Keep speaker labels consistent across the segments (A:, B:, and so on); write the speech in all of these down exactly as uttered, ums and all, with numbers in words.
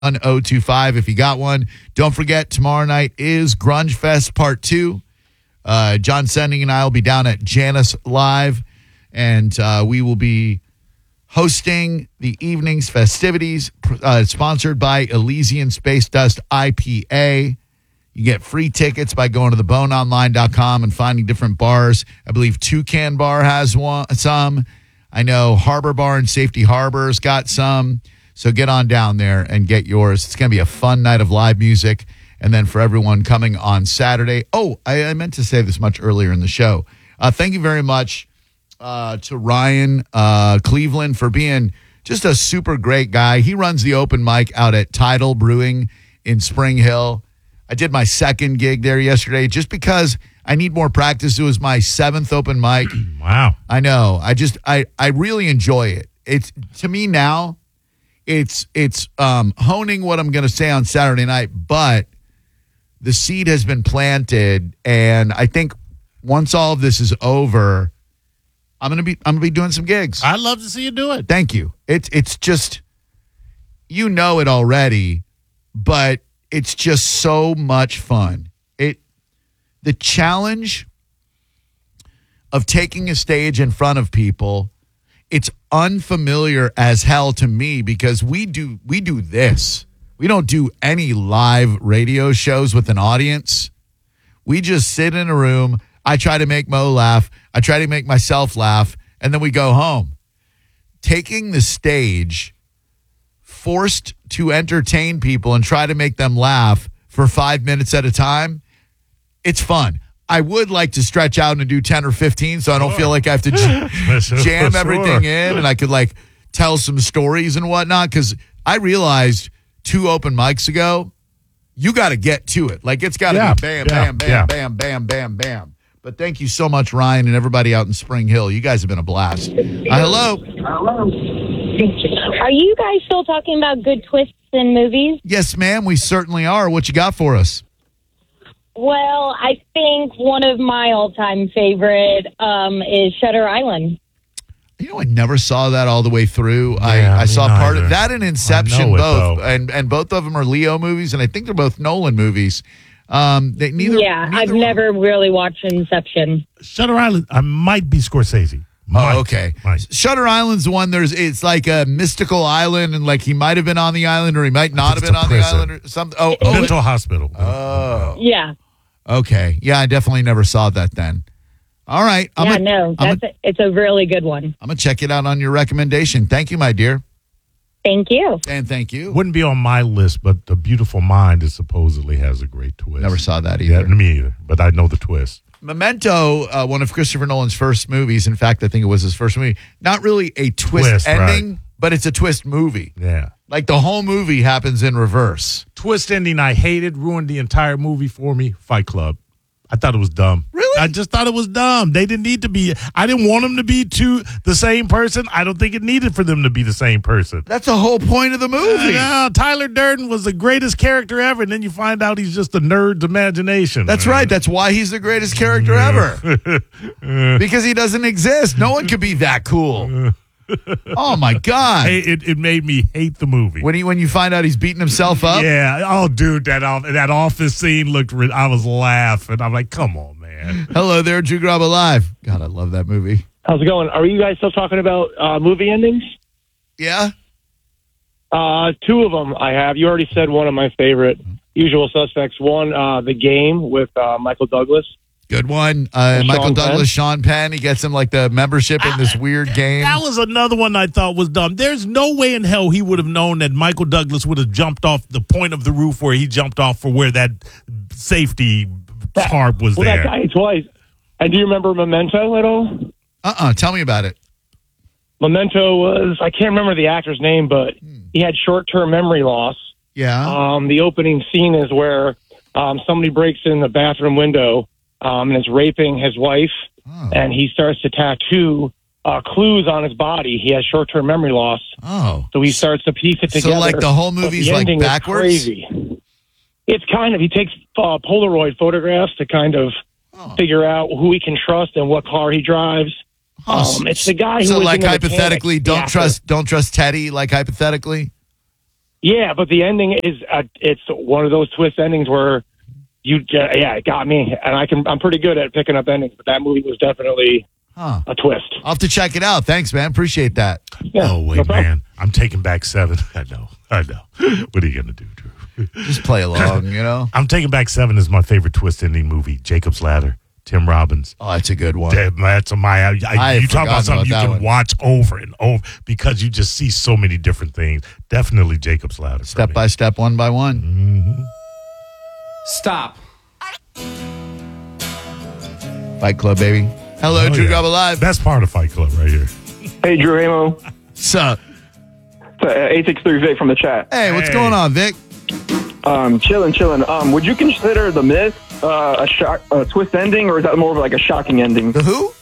A: one oh two five if you got one. Don't forget, tomorrow night is Grunge Fest Part two. Uh, John Sending and I will be down at Janus Live, and uh, we will be hosting the evening's festivities, uh, sponsored by Elysian Space Dust I P A. You get free tickets by going to the bone online dot com and finding different bars. I believe Toucan Bar has one, some. I know Harbor Bar and Safety Harbor's got some. So get on down there and get yours. It's going to be a fun night of live music. And then for everyone coming on Saturday. Oh, I, I meant to say this much earlier in the show. Uh, thank you very much uh, to Ryan uh, Cleveland for being just a super great guy. He runs the open mic out at Tidal Brewing in Spring Hill. I did my second gig there yesterday just because I need more practice. It was my seventh open mic.
B: Wow.
A: I know. I just, I, I really enjoy it. It's, to me now, it's, it's um, honing what I'm going to say on Saturday night, but the seed has been planted, and I think once all of this is over, I'm gonna be I'm gonna be doing some gigs.
B: I'd love to see you do it.
A: Thank you. It's it's just, you know it already, but it's just so much fun. It the challenge of taking a stage in front of people, it's unfamiliar as hell to me because we do we do this. We don't do any live radio shows with an audience. We just sit in a room. I try to make Mo laugh. I try to make myself laugh. And then we go home. Taking the stage, forced to entertain people and try to make them laugh for five minutes at a time, it's fun. I would like to stretch out and do ten or fifteen so I don't
B: sure.
A: feel like I have to j- jam everything in and I could like tell some stories and whatnot because I realized two open mics ago, you got to get to it. Like, it's got to
B: yeah,
A: be bam,
B: yeah,
A: bam, bam,
B: yeah.
A: bam, bam, bam, bam. But thank you so much, Ryan, and everybody out in Spring Hill. You guys have been a blast. Uh, hello.
C: Hello. Are you guys still talking about good twists in movies?
A: Yes, ma'am, we certainly are. What you got for us?
C: Well, I think one of my all-time favorite um, is Shutter Island.
A: You know, I never saw that all the way through.
B: Yeah,
A: I, I saw
B: neither.
A: part of that and Inception,
B: it,
A: both,
B: though.
A: and and both of them are Leo movies, and I think they're both Nolan movies. Um, they neither.
C: Yeah,
A: neither
C: I've
A: one-
C: never really watched Inception.
B: Shutter Island, I might be Scorsese. Might.
A: Oh, okay.
B: Might.
A: Shutter Island's the one. There's it's like a mystical island, and like he might have been on the island, or he might not have
B: it's
A: been
B: a
A: on
B: prison.
A: the island, or something. Oh, oh,
B: Mental
A: it-
B: hospital.
A: oh,
C: Yeah.
A: okay. Yeah, I definitely never saw that then. All right. I'm
C: yeah,
A: gonna,
C: no,
A: I'm
C: that's
A: gonna,
C: a, it's a really good one.
A: I'm gonna check it out on your recommendation. Thank you, my dear,
C: Thank you.
A: and thank you.
B: Wouldn't be on my list, but The Beautiful Mind is supposedly has a great twist.
A: Never saw that
B: Yeah,
A: either.
B: me either, but I know the twist.
A: Memento, uh, one of Christopher Nolan's first movies. In fact, I think it was his first movie. Not really a twist,
B: Twist,
A: ending,
B: right.
A: but it's a twist movie.
B: Yeah.
A: Like the whole movie happens in reverse.
B: Twist ending I hated, ruined the entire movie for me. Fight Club. I thought it was dumb.
A: Really?
B: I just thought it was dumb. They didn't need to be. I didn't want them to be two the same person. I don't think it needed for them to be the same person.
A: That's the whole point of the movie.
B: Uh, no, Tyler Durden was the greatest character ever, and then you find out he's just a nerd's imagination.
A: That's right. That's why he's the greatest character ever. Because he doesn't exist. No one could be that cool. Oh, my God.
B: Hey, it, it made me hate the movie.
A: When he when you find out he's beating himself up?
B: Yeah. Oh, dude, that off- that office scene looked. Ri- I was laughing. I'm like, come on, man.
A: Hello there, Drew Grub Alive. God, I love that movie.
D: How's it going? Are you guys still talking about uh, movie endings?
A: Yeah?
D: Uh, two of them I have. You already said one of my favorite Usual Suspects. One, uh, The Game with uh, Michael Douglas.
A: Good one. Uh,
D: Sean
A: Michael
D: Penn.
A: Douglas, Sean Penn. He gets him like the membership in this weird game.
B: That was another one I thought was dumb. There's no way in hell he would have known that Michael Douglas would have jumped off the point of the roof where he jumped off for where that safety tarp was
D: Well,
B: there.
D: that guy twice. And do you remember Memento at all?
A: Uh-uh. Tell me about it.
D: Memento was, I can't remember the actor's name, but he had short-term memory loss.
A: Yeah.
D: Um, the opening scene is where um, somebody breaks in the bathroom window um, and is raping his wife,
A: Oh.
D: and he starts to tattoo uh, clues on his body. He has short-term memory loss,
A: Oh.
D: so he starts to piece it
A: So,
D: together.
A: like, the whole
D: but
A: movie's,
D: the
A: like,
D: ending is
A: backwards?
D: Crazy. It's kind of, he takes uh, Polaroid photographs to kind of
A: Oh.
D: figure out who he can trust and what car he drives.
A: Oh,
D: Um, it's the guy who
A: so
D: was
A: like
D: in the
A: hypothetically,
D: mechanic, the
A: don't
D: actor.
A: trust, don't trust Teddy. Like hypothetically,
D: Yeah, but the ending is uh, it's one of those twist endings where you uh, yeah, it got me, and I can I'm pretty good at picking up endings, but that movie was definitely
A: Huh.
D: a twist.
A: I'll have to check it out. Thanks, man. Appreciate that.
D: Yeah,
B: oh, wait,
D: no problem.
B: man. I'm taking back seven. I know. I know. What are you going to do, Drew?
A: Just play along, you know?
B: I'm taking back seven is my favorite twist ending movie. Jacob's Ladder. Tim Robbins.
A: Oh, that's a good one.
B: That- That's a my. I,
A: I
B: you
A: had
B: talk about
A: forgotten
B: something
A: about
B: you
A: that
B: can
A: one.
B: watch over and over because you just see so many different things. Definitely Jacob's Ladder. for
A: Step
B: me.
A: by step, one by one.
B: Mm-hmm.
E: Stop.
A: Fight Club, baby. Hello,
B: Oh,
A: Drew
B: yeah.
A: Garabo Live.
B: Best part of Fight Club right here.
F: Hey, Drew Amo.
A: What's up?
F: eight six three Vic from the chat.
A: Hey, what's
B: Hey.
A: going on, Vic?
F: Um, chilling, chilling. Um, would you consider The Mist uh, a shock, a twist ending, or is that more of like a shocking ending?
A: The who?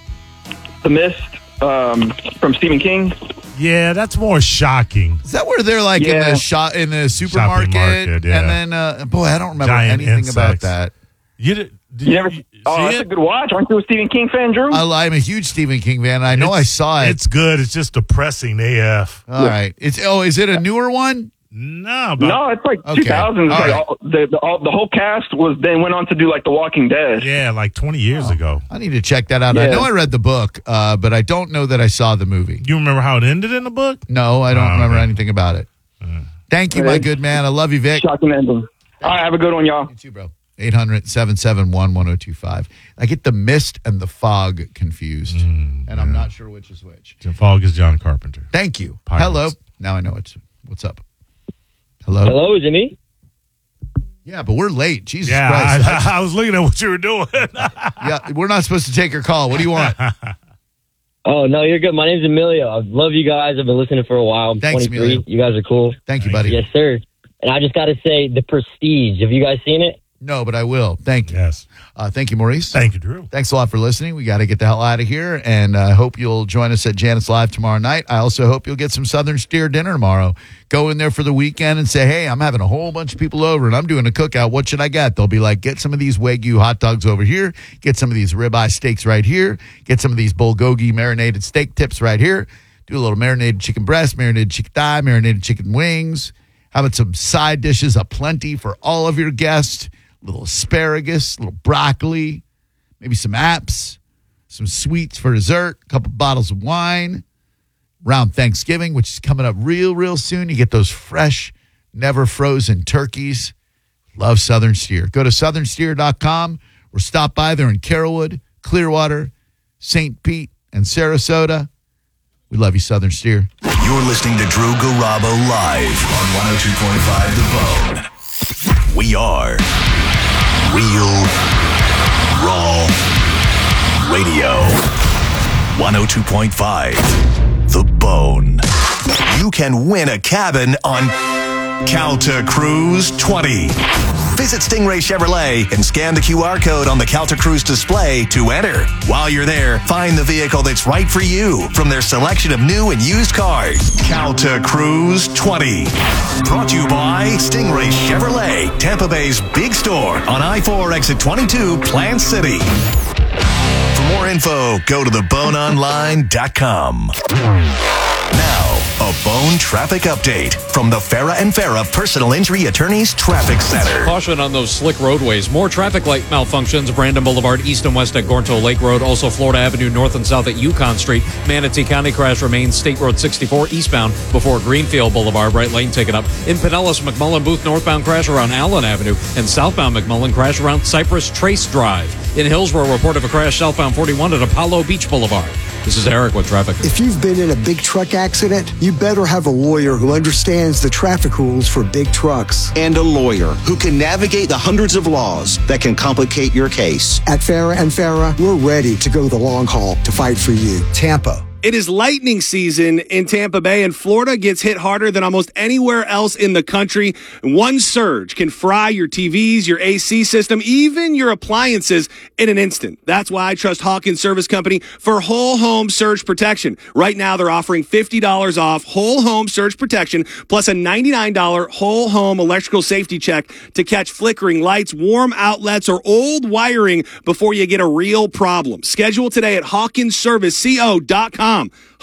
F: The Mist um, from Stephen King.
B: Yeah, that's more shocking.
A: Is that where they're like in
F: Yeah.
A: the shop in the supermarket?
B: market, yeah.
A: And then, uh, boy, I don't remember
B: Giant
A: anything about
B: insects.
A: that.
B: You did, did
F: You never?
B: you
F: Oh,
B: see
F: that's
B: it?
F: a good watch. Aren't you a Stephen King fan, Drew?
A: I, I'm a huge Stephen King fan. I know I
B: It's-
A: saw it.
B: It's good. It's just depressing A F.
A: All right. It's oh, is it a newer one?
B: No, but
F: no, it's like
A: Okay.
F: two thousands.
A: All
F: Like
A: right.
F: all, the, the, all, the whole cast was then went on to do like The Walking Dead.
B: yeah, like twenty years ago.
A: I need to check that out. I
F: Yeah.
A: know I read the book, uh, but I don't know that I saw the movie.
B: You remember how it ended in the book?
A: No, I don't
B: Oh,
A: remember
B: okay.
A: anything about it. Thank you, my
F: Hey.
A: good man. I love you, Vic.
F: Shocking ending. All right, have a good one, y'all.
A: You too, bro. eight hundred, seven seven one, one oh two five. I get the mist and the fog confused,
B: Mm,
A: and I'm not sure which is which.
B: The Fog is John Carpenter.
A: Thank you.
B: Pirates.
A: Hello. Now I know it's what's up. Hello.
G: Hello, is it me?
A: Yeah, but we're late. Jesus
B: Yeah,
A: Christ.
B: I, I was looking at what you were doing.
A: yeah, we're not supposed to take your call. What do you want?
G: Oh, no, you're good. My name's Emilio. I love you guys. I've been listening for a while. I'm
A: Thanks,
G: twenty-three.
A: Emilio.
G: You guys are cool.
A: Thank you, buddy.
G: Yes, sir. And I just got to say, The Prestige. Have you guys seen it?
A: No, but I will. Thank you.
B: Yes.
A: Uh, thank you, Maurice.
B: Thank you, Drew.
A: Thanks a lot for listening. We got to get the hell out of here, and I uh, hope you'll join us at Janice Live tomorrow night. I also hope you'll get some Southern Steer dinner tomorrow. Go in there for the weekend and say, hey, I'm having a whole bunch of people over, and I'm doing a cookout. What should I get? They'll be like, get some of these Wagyu hot dogs over here. Get some of these ribeye steaks right here. Get some of these bulgogi marinated steak tips right here. Do a little marinated chicken breast, marinated chicken thigh, marinated chicken wings. How about some side dishes aplenty for all of your guests? A little asparagus, a little broccoli, maybe some apps, some sweets for dessert, a couple bottles of wine. Around Thanksgiving, which is coming up real, real soon, you get those fresh, never frozen turkeys. Love Southern Steer. Go to southern steer dot com or stop by there in Carrollwood, Clearwater, Saint Pete, and Sarasota. We love you, Southern Steer.
H: You're listening to Drew Garabo live on one oh two point five The Bone. We are Real Raw Radio. one oh two point five The Bone. You can win a cabin on Calta Cruise twenty. Visit Stingray Chevrolet and scan the Q R code on the Calta Cruise display to enter. While you're there, find the vehicle that's right for you from their selection of new and used cars. Calta Cruise twenty. Brought to you by Stingray Chevrolet, Tampa Bay's big store on I four exit twenty-two, Plant City. For more info, go to the bone online dot com. Now, a Bone traffic update from the Farah and Farah Personal Injury Attorneys Traffic Center.
I: Caution on those slick roadways. More traffic light malfunctions. Brandon Boulevard east and west at Gornto Lake Road. Also Florida Avenue north and south at Yukon Street. Manatee County crash remains State Road sixty-four eastbound before Greenfield Boulevard. Right lane taken up. In Pinellas, McMullen Booth northbound crash around Allen Avenue. And southbound McMullen crash around Cypress Trace Drive. In Hillsborough, report of a crash southbound forty-one at Apollo Beach Boulevard. This is Eric with traffic.
J: If you've been in a big truck accident, you better have a lawyer who understands the traffic rules for big trucks.
K: And a lawyer who can navigate the hundreds of laws that can complicate your case.
J: At Farah and Farah, we're ready to go the long haul to fight for you. Tampa.
L: It is lightning season in Tampa Bay, and Florida gets hit harder than almost anywhere else in the country. One surge can fry your T Vs, your A C system, even your appliances in an instant. That's why I trust Hawkins Service Company for whole home surge protection. Right now, they're offering fifty dollars off whole home surge protection plus a ninety-nine dollars whole home electrical safety check to catch flickering lights, warm outlets, or old wiring before you get a real problem. Schedule today at hawkins service co dot com.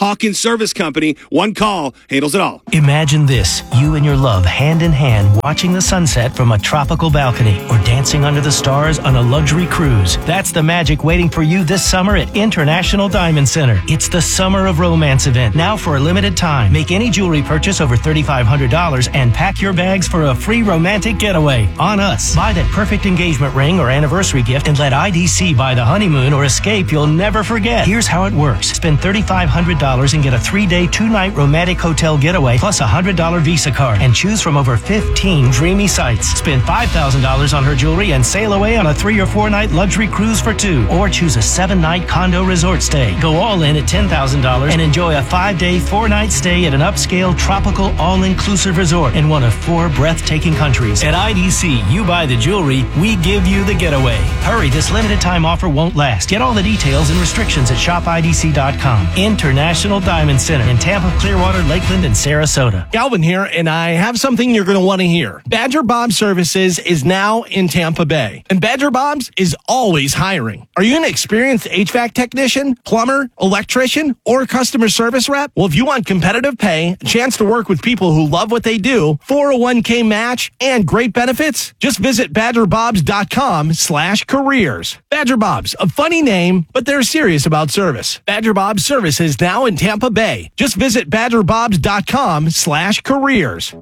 L: Hawkins Service Company. One call handles it all.
M: Imagine this, you and your love hand in hand watching the sunset from a tropical balcony or dancing under the stars on a luxury cruise. That's the magic waiting for you this summer at International Diamond Center. It's the Summer of Romance event, now for a limited time. Make any jewelry purchase over thirty-five hundred dollars and pack your bags for a free romantic getaway on us. Buy that perfect engagement ring or anniversary gift and let I D C buy the honeymoon or escape you'll never forget. Here's how it works. Spend thirty-five hundred dollars and get a three-day, two-night romantic hotel getaway plus a one hundred dollars Visa card and choose from over fifteen dreamy sites. Spend five thousand dollars on her jewelry and sail away on a three or four-night luxury cruise for two. Or choose a seven-night condo resort stay. Go all in at ten thousand dollars and enjoy a five-day, four-night stay at an upscale, tropical, all-inclusive resort in one of four breathtaking countries. At I D C, you buy the jewelry, we give you the getaway. Hurry, this limited-time offer won't last. Get all the details and restrictions at shop I D C dot com. International Diamond Center in Tampa, Clearwater, Lakeland, and Sarasota.
N: Galvin here, and I have something you're going to want to hear. Badger Bob Services is now in Tampa Bay, and Badger Bob's is always hiring. Are you an experienced H V A C technician, plumber, electrician, or customer service rep? Well, if you want competitive pay, a chance to work with people who love what they do, four oh one k match, and great benefits, just visit badger bobs dot com slash careers. Badger Bob's, a funny name, but they're serious about service. Badger Bob's Service is now in Tampa Bay. Just visit badger bobs dot com slash careers.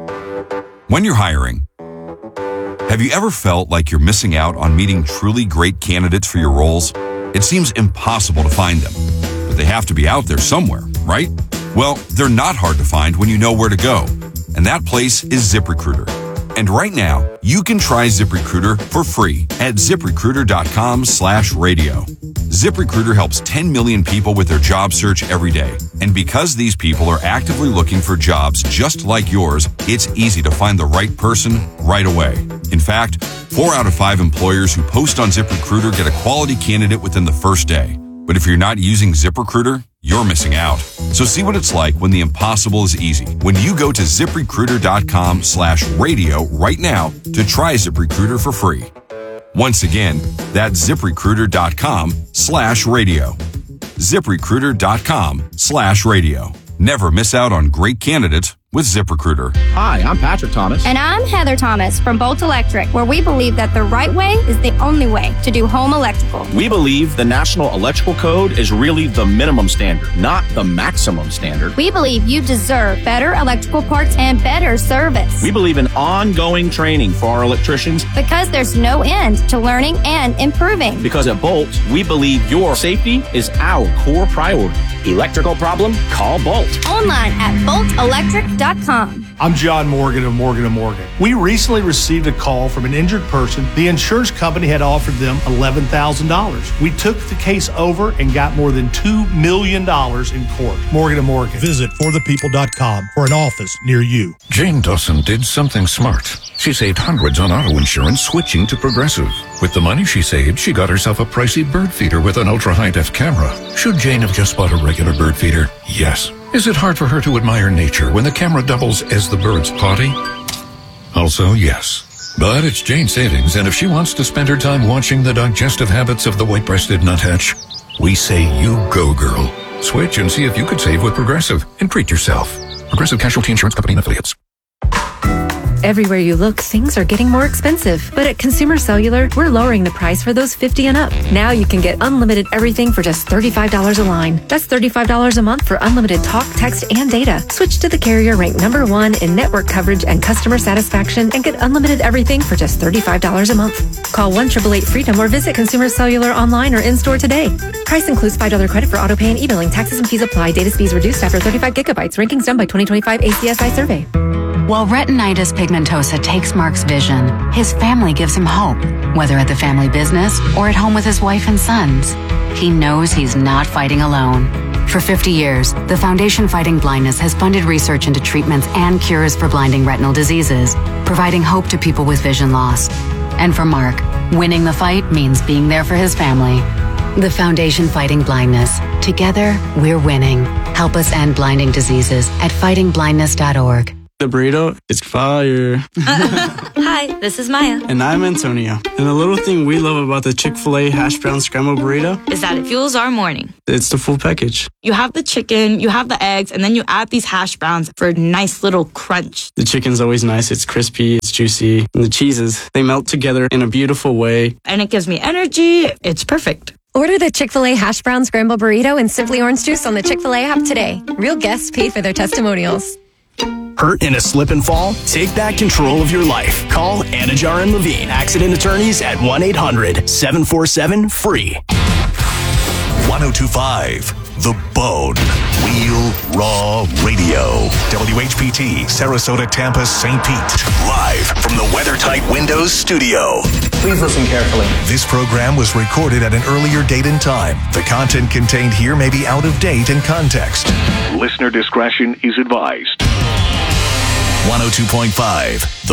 O: When you're hiring, have you ever felt like you're missing out on meeting truly great candidates for your roles? It seems impossible to find them, but they have to be out there somewhere, right? Well, they're not hard to find when you know where to go, and that place is ZipRecruiter. And right now, you can try ZipRecruiter for free at ziprecruiter dot com slash radio. ZipRecruiter helps ten million people with their job search every day. And because these people are actively looking for jobs just like yours, it's easy to find the right person right away. In fact, four out of five employers who post on ZipRecruiter get a quality candidate within the first day. But if you're not using ZipRecruiter, you're missing out. So see what it's like when the impossible is easy. When you go to ziprecruiter dot com slash radio right now to try ZipRecruiter for free. Once again, that's ziprecruiter dot com slash radio. ziprecruiter dot com slash radio. Never miss out on great candidates with ZipRecruiter.
P: Hi, I'm Patrick Thomas.
Q: And I'm Heather Thomas from Bolt Electric, where we believe that the right way is the only way to do home electrical.
P: We believe the National Electrical Code is really the minimum standard, not the maximum standard.
Q: We believe you deserve better electrical parts and better service.
P: We believe in ongoing training for our electricians.
Q: Because there's no end to learning and improving.
P: Because at Bolt, we believe your safety is our core priority. Electrical problem? Call Bolt.
Q: Online at bolt electric dot com.
R: I'm John Morgan of Morgan and Morgan. We recently received a call from an injured person. The insurance company had offered them eleven thousand dollars. We took the case over and got more than two million dollars in court. Morgan and Morgan.
S: Visit for the people dot com for an office near you.
T: Jane Dawson did something smart. She saved hundreds on auto insurance switching to Progressive. With the money she saved, she got herself a pricey bird feeder with an ultra-high-def camera. Should Jane have just bought a regular bird feeder? Yes. Is it hard for her to admire nature when the camera doubles as the bird's potty? Also, yes. But it's Jane's savings, and if she wants to spend her time watching the digestive habits of the white-breasted nuthatch, we say you go, girl. Switch and see if you could save with Progressive and treat yourself. Progressive Casualty Insurance Company and Affiliates.
U: Everywhere you look, things are getting more expensive. But at Consumer Cellular, we're lowering the price for those fifty and up. Now you can get unlimited everything for just thirty-five dollars a line. That's thirty-five dollars a month for unlimited talk, text, and data. Switch to the carrier ranked number one in network coverage and customer satisfaction and get unlimited everything for just thirty-five dollars a month. Call one eight eight eight freedom or visit Consumer Cellular online or in-store today. Price includes five dollars credit for auto pay and e-billing. Taxes and fees apply. Data speeds reduced after thirty-five gigabytes. Rankings done by twenty twenty-five A C S I survey.
V: While retinitis pigmentosa takes Mark's vision, his family gives him hope, whether at the family business or at home with his wife and sons. He knows he's not fighting alone. For fifty years, the Foundation Fighting Blindness has funded research into treatments and cures for blinding retinal diseases, providing hope to people with vision loss. And for Mark, winning the fight means being there for his family. The Foundation Fighting Blindness. Together, we're winning. Help us end blinding diseases at fighting blindness dot org.
C: The burrito is fire.
D: Hi, this is Maya.
C: And I'm Antonio. And the little thing we love about the Chick-fil-A hash brown scrambled burrito
D: is that it fuels our morning.
C: It's the full package.
D: You have the chicken, you have the eggs, and then you add these hash browns for a nice little crunch.
C: The chicken's always nice. It's crispy, it's juicy. And the cheeses, they melt together in a beautiful way.
D: And it gives me energy. It's perfect.
W: Order the Chick-fil-A hash brown scramble burrito and Simply Orange Juice on the Chick-fil-A app today. Real guests paid for their testimonials.
X: Hurt in a slip and fall? Take back control of your life. Call Anajar and Levine, accident attorneys at one eight hundred seven four seven free.
H: one oh two point five The Bone. Real Raw Radio. W H P T, Sarasota, Tampa, Saint Pete. Live from the WeatherTight Windows studio.
E: Please listen carefully.
H: This program was recorded at an earlier date and time. The content contained here may be out of date in context. Listener discretion is advised. one oh two point five The